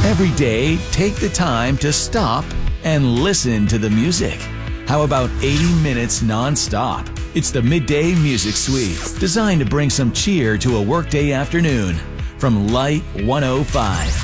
Every day, take the time to stop and listen to the music. How about 80 minutes non-stop? It's the Midday Music Suite, designed to bring some cheer to a workday afternoon. From Light 105.